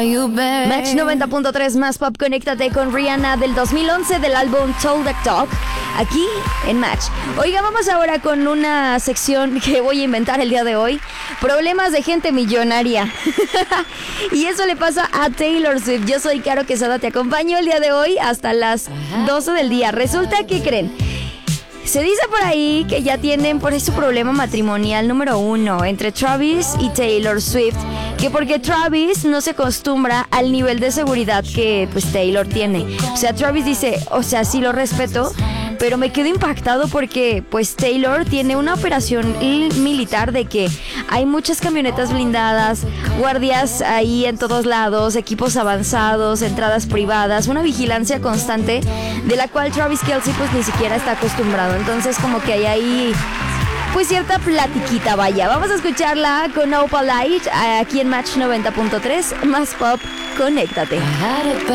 Match 90.3 más pop, conéctate con Rihanna del 2011 del álbum Talk That Talk, aquí en Match. Oiga, vamos ahora con una sección que voy a inventar el día de hoy: problemas de gente millonaria. Y eso le pasa a Taylor Swift. Yo soy Caro Quesada, te acompaño el día de hoy hasta las 12 del día. Resulta que, ¿creen? Se dice por ahí que ya tienen por eso problema matrimonial número 1 entre Travis y Taylor Swift, que porque Travis no se acostumbra al nivel de seguridad que pues Taylor tiene. O sea, Travis dice, o sea, sí lo respeto, pero me quedo impactado porque pues Taylor tiene una operación militar de que hay muchas camionetas blindadas, guardias ahí en todos lados, equipos avanzados, entradas privadas, una vigilancia constante de la cual Travis Kelce pues ni siquiera está acostumbrado. Entonces como que hay ahí pues cierta platiquita, vaya. Vamos a escucharla con Opalite aquí en Match 90.3 más pop, conéctate.